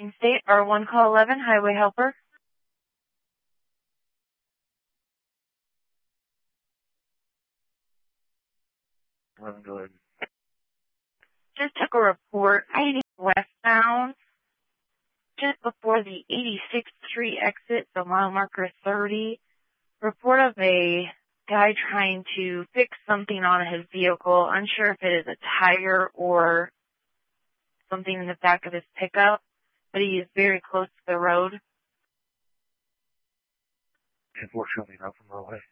Washington State, R1 call 11, highway helper. Go ahead. Just took a report, 80 westbound, just before the 86th Street exit, so mile marker 30. Report of a guy trying to fix something on his vehicle, unsure if it is a tire or something in the back of his pickup, but he is very close to the road. Unfortunately, not from our way.